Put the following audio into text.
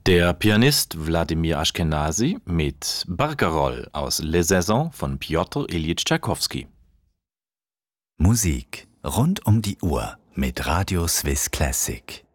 Der Pianist Wladimir Ashkenazy mit Barcarolle aus Les Saisons von Pjotr Iljitsch Tschaikowski. Musik rund um die Uhr mit Radio Swiss Classic.